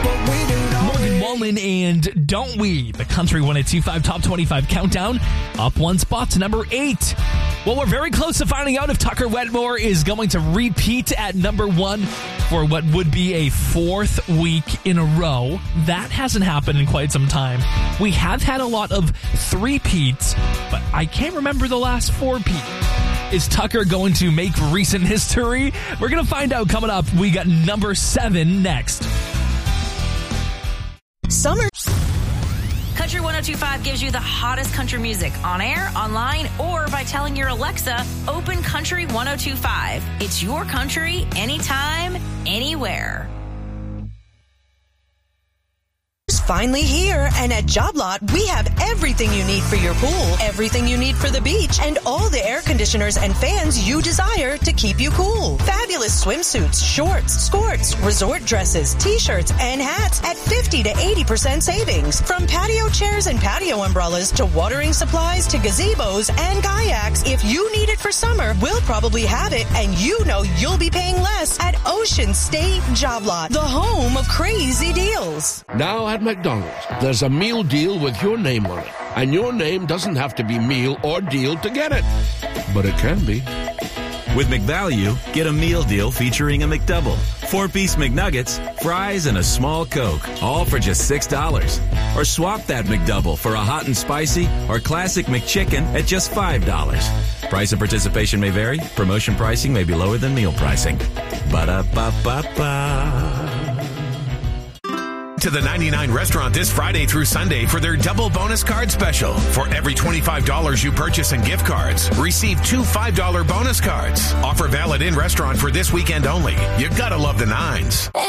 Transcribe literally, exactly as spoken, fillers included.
Morgan Wallen and Don't We, the Country one oh two five Top twenty-five Countdown, up one spot to number eight. Well, we're very close to finding out if Tucker Wetmore is going to repeat at number one for what would be a fourth week in a row. That hasn't happened in quite some time. We have had a lot of three-peats, but I can't remember the last four-peat. Is Tucker going to make recent history? We're going to find out coming up. We got number seven next. Summer. Country one oh two five gives you the hottest country music on air, online, or by telling your Alexa, open Country one oh two five. It's your country, anytime, anywhere. Finally here, and at Job Lot, we have everything you need for your pool, everything you need for the beach, and all the air conditioners and fans you desire to keep you cool. Fabulous swimsuits, shorts, skirts, resort dresses, t-shirts, and hats at fifty to eighty percent savings. From patio chairs and patio umbrellas to watering supplies to gazebos and kayaks, if you need it for summer, we'll probably have it, and you know you'll be paying less at Ocean State Job Lot, the home of crazy deals. Now at McDonald's, there's a meal deal with your name on it. And your name doesn't have to be meal or deal to get it. But it can be. With McValue, get a meal deal featuring a McDouble, four-piece McNuggets, fries, and a small Coke, all for just six dollars. Or swap that McDouble for a hot and spicy or classic McChicken at just five dollars. Price and participation may vary. Promotion pricing may be lower than meal pricing. Ba-da-ba-ba-ba. To the ninety-nine restaurant this Friday through Sunday for their double bonus card special. For every twenty-five dollars you purchase in gift cards, receive two five dollar bonus cards. Offer valid in restaurant for this weekend only. You gotta love the nines.